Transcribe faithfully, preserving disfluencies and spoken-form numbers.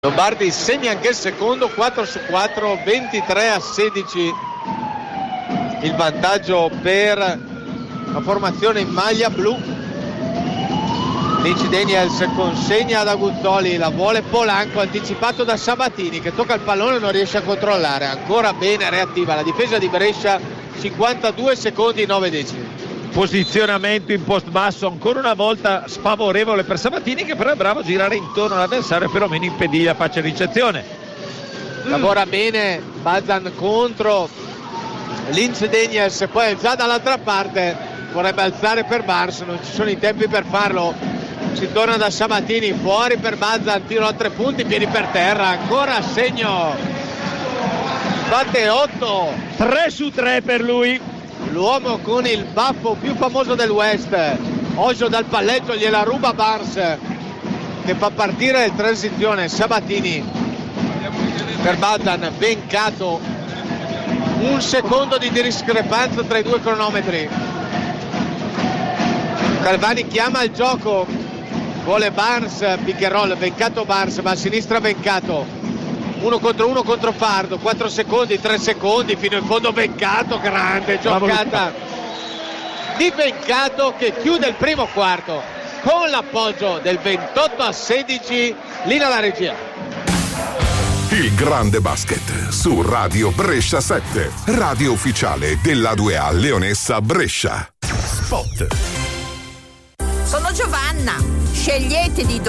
Lombardi segna anche il secondo, quattro su quattro, ventitré a sedici il vantaggio per la formazione in maglia blu. Lince Daniels consegna ad Aguzzoli, la vuole Polanco, anticipato da Sabatini che tocca il pallone e non riesce a controllare. Ancora bene reattiva la difesa di Brescia, cinquantadue secondi, nove decimi. Posizionamento in post basso ancora una volta sfavorevole per Sabatini, che però è bravo a girare intorno all'avversario, perlomeno impedì la faccia ricezione. Lavora mm. bene Bazan contro Lince Daniels, poi già dall'altra parte vorrebbe alzare per Barnes, non ci sono i tempi per farlo. Si torna da Sabatini, fuori per Bazan, tiro a tre punti, piedi per terra, ancora a segno. Batte otto, tre su tre per lui. L'uomo con il baffo più famoso del West, Ojo dal palleggio gliela ruba Barnes che fa partire in transizione. Sabatini per Bazan, Vencato, un secondo di discrepanza tra i due cronometri. Calvani chiama il gioco, vuole Barnes, pick and roll, Vencato Barnes, va a sinistra Vencato, uno contro uno contro Fardo, quattro secondi, tre secondi fino in fondo. Vencato, grande giocata di Vencato che chiude il primo quarto con l'appoggio del ventotto a sedici. Linea la regia. Il grande basket su Radio Brescia sette, radio ufficiale della due A Leonessa Brescia. Spot. Sono Giovanna, scegliete di